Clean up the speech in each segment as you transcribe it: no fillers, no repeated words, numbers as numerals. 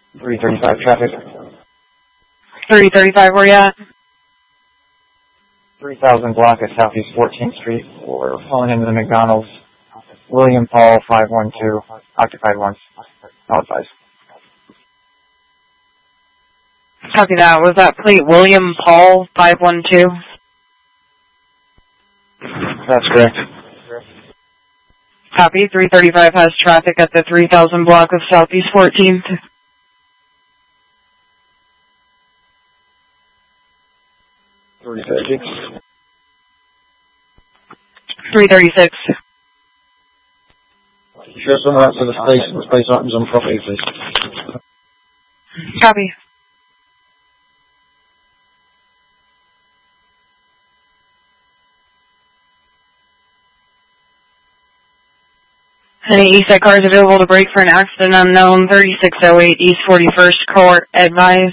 335 traffic. 335, where you at? 3000 block of Southeast 14th Street. We're pulling into the McDonald's. William Paul 512, occupied once. All advised. Copy that. Was that plate William Paul 512? That's correct. Copy. 335 has traffic at the 3000 block of Southeast 14th. 336. 336. Sure, someone out to the space items on property, please. Copy. Any east side cars available to brake for an accident unknown, 3608 East 41st Court, advise.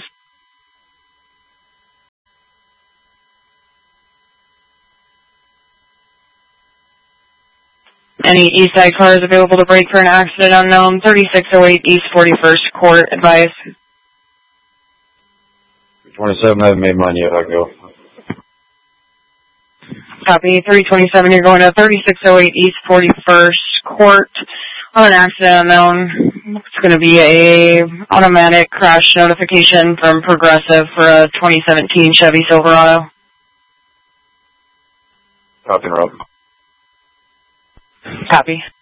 Any east side cars available to brake for an accident unknown, 3608 East 41st Court, advise. 27, I haven't made mine yet, I'll go. Copy. 327, you're going to 3608 East 41st Court on an accident unknown. It's going to be a automatic crash notification from Progressive for a 2017 Chevy Silverado. Copy, Rob. Copy.